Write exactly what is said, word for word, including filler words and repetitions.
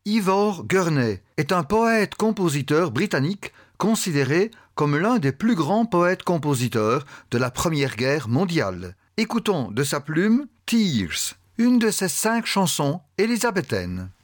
Ivor Gurney est un poète-compositeur britannique considéré comme l'un des plus grands poètes-compositeurs de la Première Guerre mondiale. Écoutons de sa plume Tears, une de ses cinq chansons élisabéthaines.